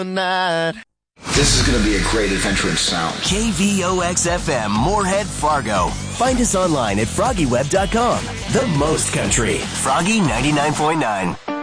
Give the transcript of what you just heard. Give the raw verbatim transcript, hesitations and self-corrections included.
night. This is going to be a great adventure in sound. K V O X F M, Moorhead, Fargo. Find us online at froggy web dot com. The most country. Froggy ninety-nine point nine.